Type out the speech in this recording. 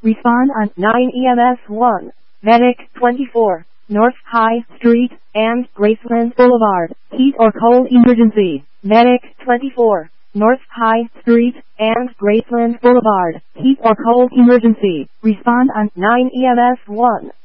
Respond on 9 EMS 1. Medic 24. North High Street and Graceland Boulevard. Heat or cold emergency. Medic 24. North High Street and Graceland Boulevard. Heat or cold emergency. Respond on 9 EMS 1.